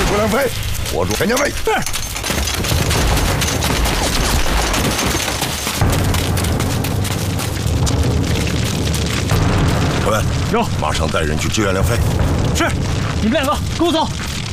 出梁飞，活捉全家卫。是。凯文，有，马上带人去支援梁飞。 是，你们两个跟我走。